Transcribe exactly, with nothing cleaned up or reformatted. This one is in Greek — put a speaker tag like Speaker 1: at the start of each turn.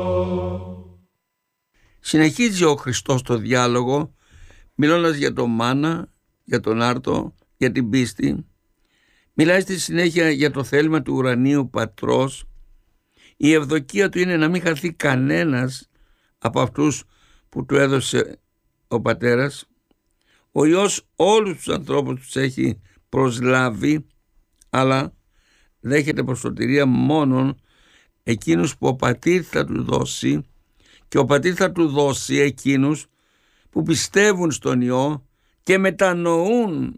Speaker 1: Συνεχίζει ο Χριστός το διάλογο, μιλώντας για το μάνα, για τον άρτο, για την πίστη. Μιλάει στη συνέχεια για το θέλημα του ουρανίου πατρός. Η ευδοκία του είναι να μην χαθεί κανένας από αυτούς που του έδωσε ο πατέρας. Ο Υιός όλους τους ανθρώπους τους έχει προσλάβει, αλλά δέχεται προς σωτηρία μόνον εκείνους που ο πατήρ θα του δώσει, και ο πατήρ θα του δώσει εκείνους που πιστεύουν στον Υιό και μετανοούν